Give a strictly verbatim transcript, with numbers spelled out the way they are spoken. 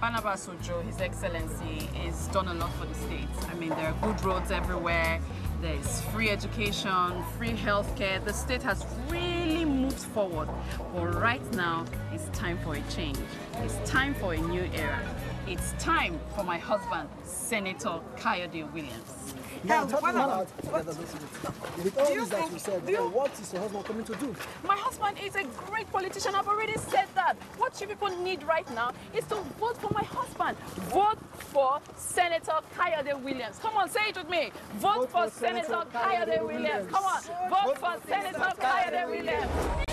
Barnabas Ojo, His Excellency, is done a lot for the state. I mean, there are good roads everywhere. There's free education, free healthcare. The state has really moved forward. But right now, it's time for a change. It's time for a new era. It's time for my husband, Senator Kayode Williams. Now, talking about with all this that you said, you, what is your husband coming to do? My husband is a great politician. I've already said that. What you people need right now is to vote for my husband. Vote for Senator Kayode Williams. Come on, say it with me. Vote, vote for, for Senator Kayode Williams. Williams. Come on, vote, vote for, for Senator Kayode Williams.